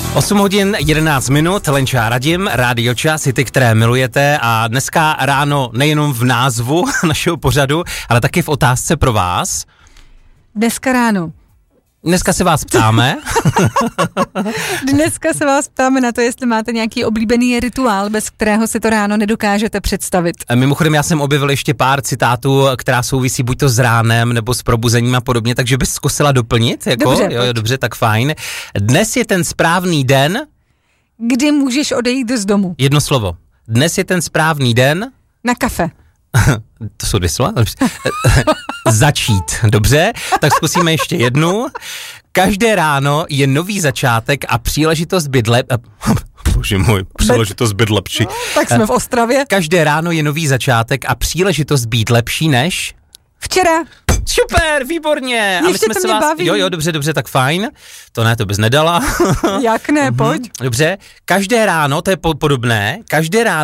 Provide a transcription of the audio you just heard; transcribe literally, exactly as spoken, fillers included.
osm hodin jedenáct minut, Lenča a Radim, Rádio Čas, ty, které milujete, a dneska ráno nejenom v názvu našeho pořadu, ale taky v otázce pro vás. Dneska ráno. Dneska se vás ptáme. Dneska se vás ptáme na to, jestli máte nějaký oblíbený rituál, bez kterého si to ráno nedokážete představit. Mimochodem, já jsem objevil ještě pár citátů, která souvisí buď to s ránem, nebo s probuzením a podobně, takže bys zkusila doplnit? Jako? Dobře, jo, jo, dobře, tak fajn. Dnes je ten správný den. Kdy můžeš odejít z domu? Jedno slovo. Dnes je ten správný den. Na kafe. To jsou dvě slova? Začít, dobře, tak zkusíme ještě jednu. Každé ráno je nový začátek a příležitost být lep... Bože můj, příležitost být lepší. No, tak jsme v Ostravě. Každé ráno je nový začátek a příležitost být lepší než... Včera. Super, výborně. Ještě to mě vás... baví. Jo, jo, dobře, dobře, tak fajn. To ne, to bys nedala. Jak ne, pojď. Dobře, každé ráno, to je podobné, každé ráno